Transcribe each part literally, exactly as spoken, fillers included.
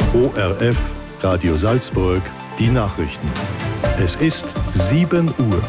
O R F, Radio Salzburg, die Nachrichten. Es ist sieben Uhr.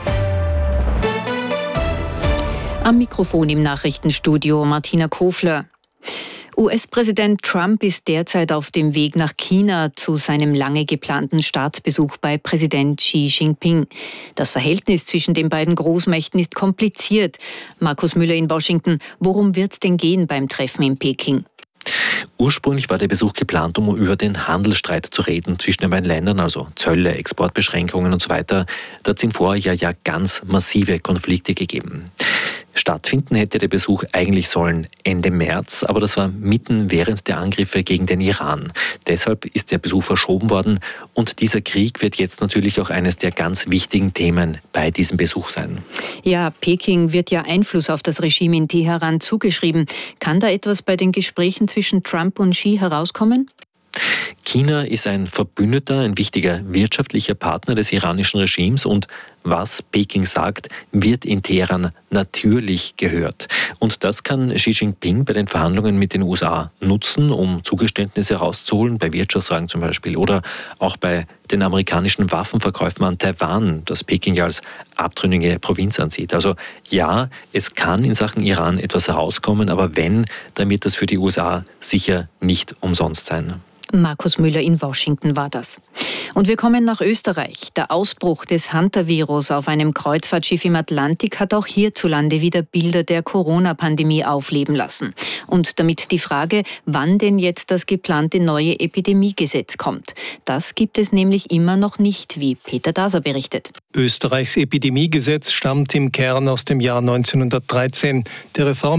Am Mikrofon im Nachrichtenstudio Martina Kofler. U S-Präsident Trump ist derzeit auf dem Weg nach China zu seinem lange geplanten Staatsbesuch bei Präsident Xi Jinping. Das Verhältnis zwischen den beiden Großmächten ist kompliziert. Markus Müller in Washington, worum wird es denn gehen beim Treffen in Peking? Ursprünglich war der Besuch geplant, um über den Handelsstreit zu reden zwischen den beiden Ländern, also Zölle, Exportbeschränkungen und so weiter. Da hat es im Vorjahr ja ganz massive Konflikte gegeben. Stattfinden hätte der Besuch eigentlich sollen Ende März, aber das war mitten während der Angriffe gegen den Iran. Deshalb ist der Besuch verschoben worden und dieser Krieg wird jetzt natürlich auch eines der ganz wichtigen Themen bei diesem Besuch sein. Ja, Peking wird ja Einfluss auf das Regime in Teheran zugeschrieben. Kann da etwas bei den Gesprächen zwischen Trump und Xi herauskommen? China ist ein Verbündeter, ein wichtiger wirtschaftlicher Partner des iranischen Regimes und was Peking sagt, wird in Teheran natürlich gehört. Und das kann Xi Jinping bei den Verhandlungen mit den U S A nutzen, um Zugeständnisse herauszuholen, bei Wirtschaftsfragen zum Beispiel oder auch bei den amerikanischen Waffenverkäufen an Taiwan, das Peking ja als abtrünnige Provinz ansieht. Also ja, es kann in Sachen Iran etwas herauskommen, aber wenn, dann wird das für die U S A sicher nicht umsonst sein. Markus Müller in Washington war das. Und wir kommen nach Österreich. Der Ausbruch des Hantavirus auf einem Kreuzfahrtschiff im Atlantik hat auch hierzulande wieder Bilder der Corona-Pandemie aufleben lassen. Und damit die Frage, wann denn jetzt das geplante neue Epidemiegesetz kommt. Das gibt es nämlich immer noch nicht, wie Peter Daser berichtet. Österreichs Epidemiegesetz stammt im Kern aus dem Jahr neunzehnhundertdreizehn. Der Reform